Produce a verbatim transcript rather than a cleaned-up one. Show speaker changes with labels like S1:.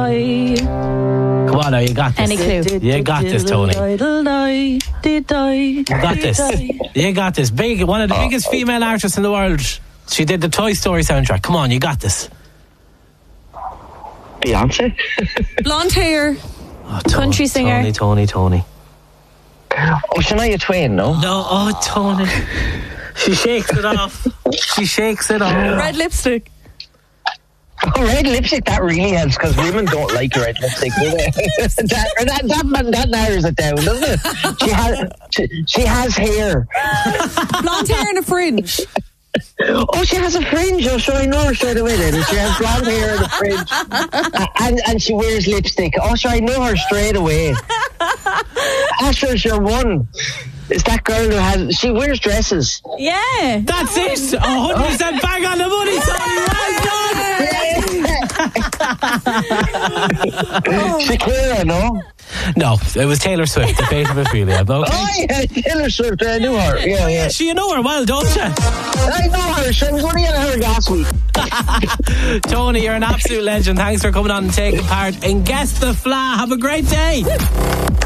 S1: Come on now, you got this.
S2: Any clue?
S1: You got this, Tony. You got this. You got this. Big, one of the biggest female artists in the world. She did the Toy Story soundtrack. Come on, you got this.
S3: Beyonce?
S2: Blonde hair.
S1: Oh, Tony,
S2: Country singer.
S1: Tony, Tony, Tony.
S3: Oh, Shania Twain, no?
S1: No, oh, Tony. She shakes it off. She shakes it off.
S2: Red lipstick.
S3: Oh, red lipstick, that really helps because women don't like red lipstick, do they? that, that, that, that narrows it down, doesn't it? She has, she, she has hair.
S2: Blonde hair and a fringe.
S3: Oh, she has a fringe. Oh, sure, I know her straight away then. She has blonde hair and a fringe. uh, and, and she wears lipstick. Oh, sure, I know her straight away. Ah, sure, sure, one. Is that girl who has... She wears dresses.
S2: Yeah.
S1: That's it. one hundred percent bang on the money, Tony. Well done.
S3: Shakira, no?
S1: No, it was Taylor Swift, the fate of Ophelia. Okay?
S3: Oh, yeah, Taylor Swift. I knew her. Yeah, yeah.
S1: So you know her well, don't you?
S3: I know her. She was only at her last week.
S1: Tony, you're an absolute legend. Thanks for coming on and taking part in Guess the Fla. Have a great day.